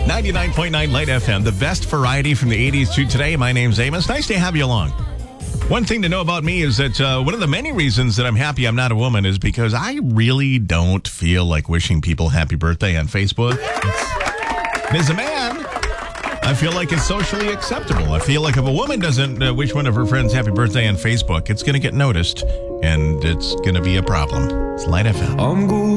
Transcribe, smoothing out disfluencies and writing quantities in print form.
99.9 Light FM, the best variety from the 80s to today. My name's Amos. Nice to have you along. One thing to know about me is that one of the many reasons that I'm happy I'm not a woman is because I really don't feel like wishing people happy birthday on Facebook. As a man, I feel like it's socially acceptable. I feel like if a woman doesn't wish one of her friends happy birthday on Facebook, it's going to get noticed, and it's going to be a problem. It's Light FM.